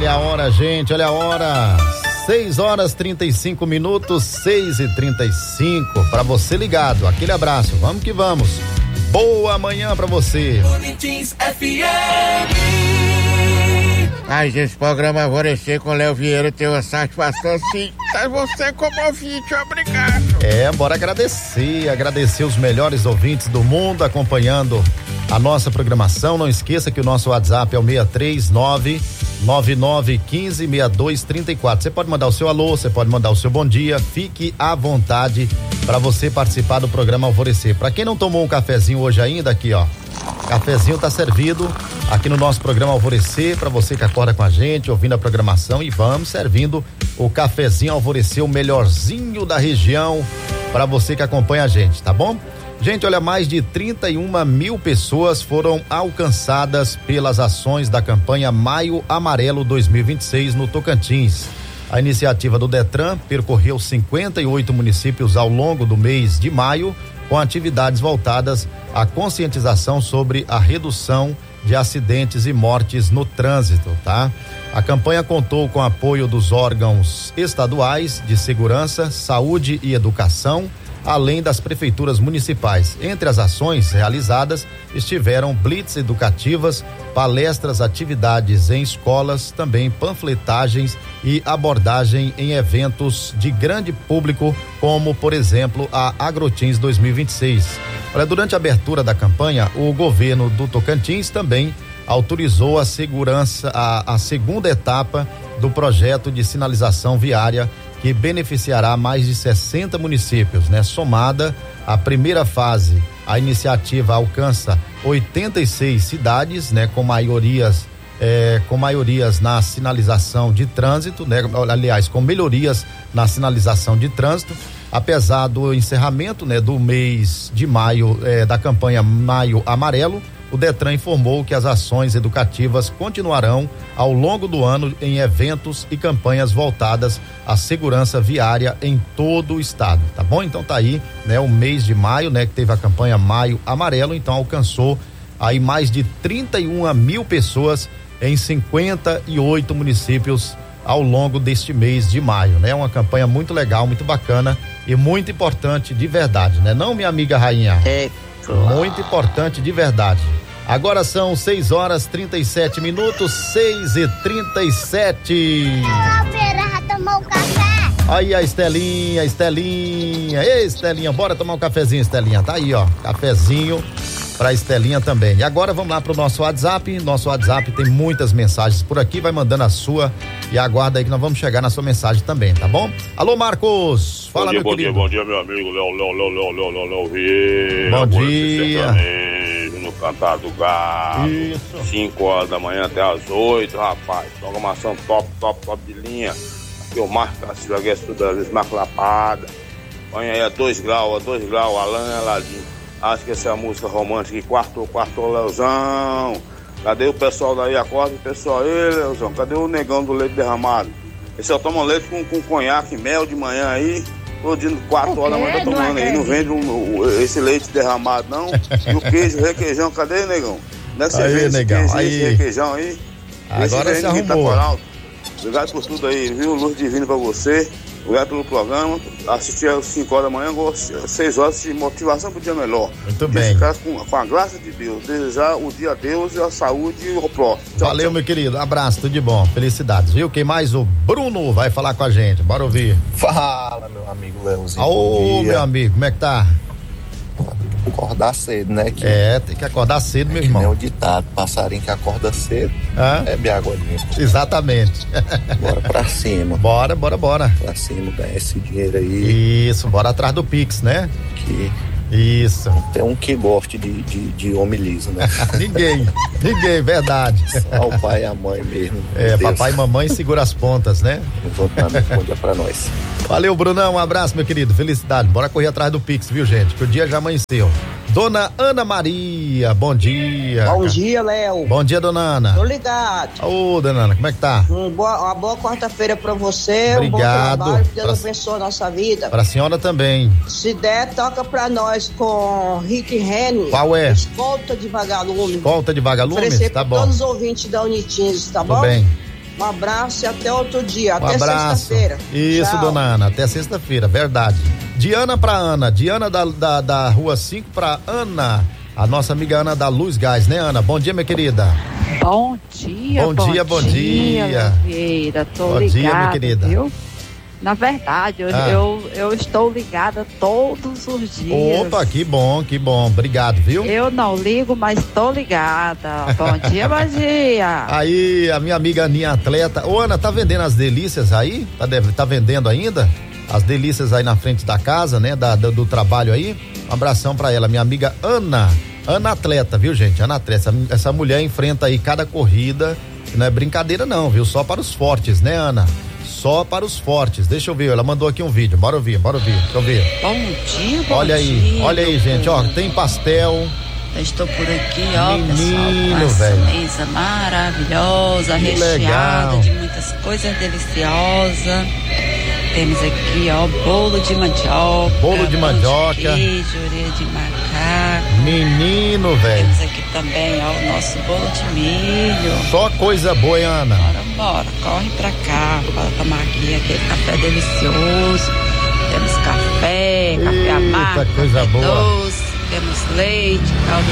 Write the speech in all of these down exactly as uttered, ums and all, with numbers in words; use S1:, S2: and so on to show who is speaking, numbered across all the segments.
S1: Olha a hora, gente, olha a hora. seis horas trinta e cinco minutos, seis e trinta e cinco. Para você ligado, aquele abraço, vamos que vamos. Boa manhã pra você. F M.
S2: Ai, gente, programa Alvorecer com Léo Vieira tem uma satisfação sim. Tá você como ouvinte, obrigado.
S1: É, bora agradecer, agradecer os melhores ouvintes do mundo acompanhando a nossa programação. Não esqueça que o nosso WhatsApp é o seis três nove nove nove um cinco seis dois três quatro. Você pode mandar o seu alô, você pode mandar o seu bom dia. Fique à vontade para você participar do programa Alvorecer. Para quem não tomou um cafezinho hoje ainda, aqui ó, cafezinho tá servido aqui no nosso programa Alvorecer, para você que acorda com a gente, ouvindo a programação, e vamos servindo o cafezinho Alvorecer, o melhorzinho da região, para você que acompanha a gente, tá bom? Gente, olha, mais de trinta e uma mil pessoas foram alcançadas pelas ações da campanha Maio Amarelo dois mil e vinte e seis no Tocantins. A iniciativa do Detran percorreu cinquenta e oito municípios ao longo do mês de maio, com atividades voltadas à conscientização sobre a redução de acidentes e mortes no trânsito, tá? A campanha contou com apoio dos órgãos estaduais de segurança, saúde e educação, além das prefeituras municipais. Entre as ações realizadas estiveram blitz educativas, palestras, atividades em escolas, também panfletagens e abordagem em eventos de grande público, como, por exemplo, a Agrotins dois mil e vinte e seis. Olha, durante a abertura da campanha, o governo do Tocantins também autorizou a segurança, a, a segunda etapa do projeto de sinalização viária, que beneficiará mais de sessenta municípios, né? Somada a primeira fase, a iniciativa alcança oitenta e seis cidades, né? Com maiorias, eh, com maiorias na sinalização de trânsito, né? Aliás, com melhorias na sinalização de trânsito. Apesar do encerramento, né? Do mês de maio, eh, da campanha Maio Amarelo, o Detran informou que as ações educativas continuarão ao longo do ano em eventos e campanhas voltadas à segurança viária em todo o estado, tá bom? Então tá aí, né? O mês de maio, né? Que teve a campanha Maio Amarelo, então alcançou aí mais de trinta e uma mil pessoas em cinquenta e oito municípios ao longo deste mês de maio, né? Uma campanha muito legal, muito bacana e muito importante de verdade, né? Não, minha amiga Rainha? É, claro. Muito importante de verdade. Agora são seis horas trinta e sete minutos, seis e trinta e sete.
S3: A Vera já tomou um café?
S1: Aí a Estelinha, Estelinha. Ei, Estelinha, bora tomar um cafezinho, Estelinha. Tá aí, ó, cafezinho pra Estelinha também. E agora vamos lá pro nosso WhatsApp. Nosso WhatsApp tem muitas mensagens por aqui, vai mandando a sua e aguarda aí que nós vamos chegar na sua mensagem também, tá bom? Alô, Marcos. Fala,
S4: bom dia,
S1: meu
S4: bom
S1: querido.
S4: Bom dia, bom dia, meu amigo Léo, Léo, Léo, Léo, Léo, Léo, Léo Vieira.
S1: Bom dia.
S4: No Cantar do Gado.
S1: Isso.
S4: cinco horas da manhã até as oito, rapaz. Programação top, top, top de linha. Aqui o Marco Castilho, aqui é estudante, Marco Lapada. Põe aí a dois graus, a dois graus, Alan Aladim. Acho que essa é a música romântica que quartou, quartou, Leozão. Cadê o pessoal daí? Acorda o pessoal aí, Leozão. Cadê o negão do leite derramado? Esse só toma leite com, com conhaque, mel de manhã aí. Todo dia, quatro horas da manhã tá tomando aí. Não vende um, esse leite derramado, não. E o queijo, requeijão, cadê, negão? Não é que você
S1: aí,
S4: vê esse
S1: negão,
S4: queijo,
S1: aí.
S4: esse requeijão aí?
S1: Agora você arrumou.
S4: Obrigado por tudo aí, viu? Luz divina pra você. Obrigado pelo programa. Assisti às cinco horas da manhã, às seis horas de motivação pro dia melhor.
S1: Muito bem.
S4: Com, com a graça de Deus. Desejar o dia a Deus, a saúde e o próximo. Tchau,
S1: Valeu,
S4: tchau.
S1: meu querido. Abraço, tudo de bom. Felicidades, viu? Quem mais? O Bruno vai falar com a gente. Bora ouvir.
S5: Fala, meu amigo Leozinho.
S1: Ô, meu amigo, como é que tá?
S5: Acordar cedo, né? Que
S1: é, tem que acordar cedo,
S5: é
S1: meu
S5: que
S1: irmão.
S5: Nem o ditado, passarinho que acorda cedo,
S1: Hã?
S5: bebe água limpa.
S1: Exatamente.
S5: Bora pra cima.
S1: Bora, bora, bora.
S5: Pra cima, ganhar esse dinheiro aí.
S1: Isso, bora atrás do Pix, né?
S5: Que
S1: Isso.
S5: tem um que goste de, de, de homem liso, né?
S1: Ninguém, ninguém, verdade.
S5: Só o pai e a mãe mesmo.
S1: É, papai e mamãe segura as pontas, né?
S5: Exatamente, bom dia pra nós.
S1: Valeu, Brunão, um abraço, meu querido, felicidade. Bora correr atrás do Pix, viu, gente? Que o dia já amanheceu. Dona Ana Maria, bom dia.
S6: Bom dia, Léo.
S1: Bom dia, dona Ana.
S6: Tô ligado.
S1: Ô, dona Ana, como é que tá?
S6: Um boa, uma boa quarta-feira pra você.
S1: Obrigado.
S6: Um bom trabalho, Deus
S1: pra,
S6: abençoe a nossa vida.
S1: Pra senhora também.
S6: Se der, toca pra nós com Rick Henry.
S1: Qual é?
S6: Escolta de Vagalume.
S1: Escolta de Vagalume?
S6: Oferecer
S1: Tá
S6: pra
S1: bom.
S6: todos os ouvintes da Unitins, tá
S1: Tudo
S6: bom?
S1: bem.
S6: Um abraço e até outro dia,
S1: Um
S6: até
S1: abraço.
S6: sexta-feira.
S1: Isso,
S6: Tchau.
S1: dona Ana, até sexta-feira, verdade. Diana pra Ana, Diana da, da, da Rua cinco pra Ana, a nossa amiga Ana da Luz Gás, né, Ana? Bom dia, minha querida.
S7: Bom dia,
S1: Bom dia, bom dia.
S7: Vieira, tô
S1: Bom
S7: ligada,
S1: dia, minha querida.
S7: viu? Na verdade, eu,
S1: Ah.
S7: eu, eu estou ligada todos os dias.
S1: Opa, que bom, que bom, obrigado, viu?
S7: Eu não ligo, mas tô ligada. Bom dia, bom dia.
S1: Aí, a minha amiga Aninha Atleta. Ô, Ana, tá vendendo as delícias aí? Tá, deve- tá vendendo ainda? As delícias aí na frente da casa, né? Da, do, do trabalho aí. Um abração pra ela, minha amiga Ana. Ana Atleta, viu, gente? Ana Atleta. Essa, essa mulher enfrenta aí cada corrida. Não é brincadeira, não, viu? Só para os fortes, né, Ana? Só para os fortes. Deixa eu ver, ela mandou aqui um vídeo. Bora ouvir, bora ouvir. Deixa eu ver.
S7: Bom dia, bom
S1: Olha aí,
S7: dia.
S1: olha aí, gente, ó. Tem pastel.
S7: Eu estou por aqui, ó,
S1: Menino,
S7: pessoal, com essa
S1: velho.
S7: mesa maravilhosa,
S1: Que
S7: recheada
S1: legal.
S7: de muitas coisas deliciosas. Temos aqui, ó, bolo de mandioca.
S1: Bolo de
S7: pão
S1: mandioca.
S7: queijo, orelha de macaco.
S1: Menino, velho.
S7: Temos aqui também, ó, o nosso bolo de milho.
S1: Só coisa boa, hein, Ana?
S7: Bora, bora, corre pra cá para tomar aqui aquele café delicioso. Temos café, café
S1: Eita,
S7: amargo,
S1: coisa
S7: café
S1: boa.
S7: doce, temos leite, caldo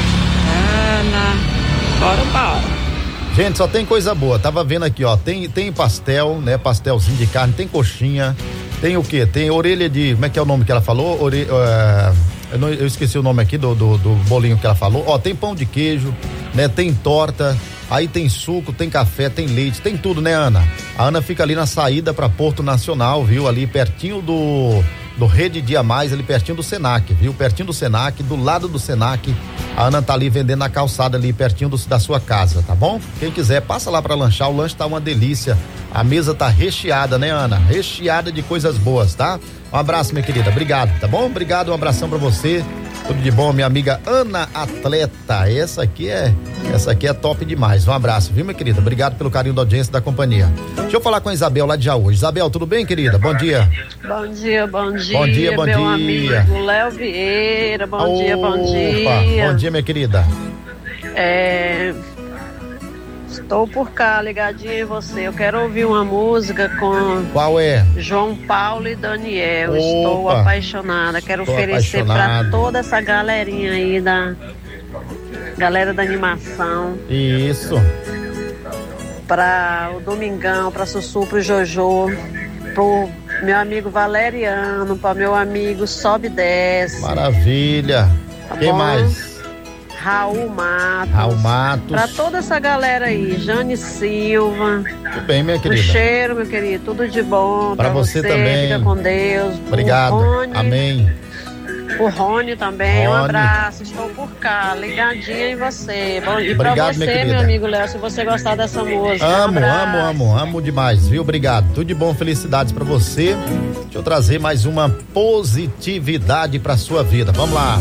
S7: de cana. Bora, bora.
S1: Gente, só tem coisa boa. Tava vendo aqui, ó. Tem, tem pastel, né? Pastelzinho de carne, tem coxinha. Tem o quê? Tem orelha de. Como é que é o nome que ela falou? Ore, uh, eu, não- eu esqueci o nome aqui do, do, do bolinho que ela falou. Ó, tem pão de queijo, né? Tem torta. Aí tem suco, tem café, tem leite, tem tudo, né, Ana? A Ana fica ali na saída pra Porto Nacional, viu? Ali pertinho do do Rede Dia Mais, ali pertinho do Senac, viu? Pertinho do Senac, do lado do Senac. A Ana tá ali vendendo na calçada ali pertinho do, da sua casa, tá bom? Quem quiser, passa lá pra lanchar, o lanche tá uma delícia. A mesa tá recheada, né, Ana? Recheada de coisas boas, tá? Um abraço, minha querida. Obrigado, tá bom? Obrigado, um abração pra você. Tudo de bom, minha amiga Ana Atleta. Essa aqui é, essa aqui é top demais. Um abraço, viu, minha querida? Obrigado pelo carinho da audiência da companhia. Deixa eu falar com a Isabel lá de Jaú. Isabel, tudo bem, querida? Bom dia.
S8: Bom dia, bom dia.
S1: Bom dia, bom
S8: meu
S1: dia.
S8: amigo Léo Vieira. Bom dia, bom
S1: Opa,
S8: dia.
S1: bom dia, minha querida.
S8: É, estou por cá, ligadinha em você. Eu quero ouvir uma música com
S1: Qual é?
S8: João Paulo e Daniel.
S1: Opa.
S8: Estou apaixonada. Quero
S1: Tô
S8: oferecer para
S1: apaixonado.
S8: toda essa galerinha aí da galera da animação,
S1: Isso.
S8: para o Domingão, para Sussu, pro Jojo, pro meu amigo Valeriano, para meu amigo Sobe e Desce.
S1: Maravilha.
S8: Tá
S1: Quem
S8: bom?
S1: mais?
S8: Raul Matos.
S1: Raul Matos.
S8: Pra toda essa galera aí, Jane Silva.
S1: Tudo bem, minha
S8: O
S1: querida.
S8: cheiro, meu querido, tudo de bom.
S1: Pra
S8: Pra,
S1: você
S8: você,
S1: também.
S8: Fica com Deus.
S1: Obrigado.
S8: O Rony,
S1: Amém.
S8: O Rony também, um
S1: Rony.
S8: abraço. Estou por cá, ligadinha em você. Bom, e
S1: Obrigado,
S8: pra
S1: minha
S8: você,
S1: querida.
S8: meu amigo Léo, se você gostar dessa música. um
S1: Amo,
S8: abraço.
S1: amo, amo, amo demais, viu? Obrigado. Tudo de bom, felicidades pra você. Deixa eu trazer mais uma positividade pra sua vida. Vamos lá.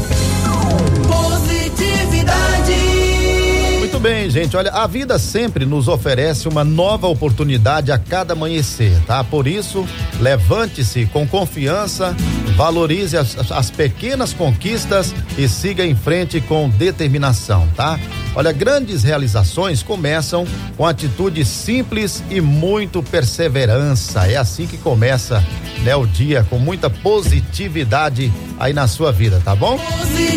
S1: Muito bem, gente. Olha, a vida sempre nos oferece uma nova oportunidade a cada amanhecer, tá? Por isso, levante-se com confiança, valorize as, as- as pequenas conquistas e siga em frente com determinação, tá? Olha, grandes realizações começam com atitude simples e muito perseverança. É assim que começa, né, o dia, com muita positividade aí na sua vida, tá bom?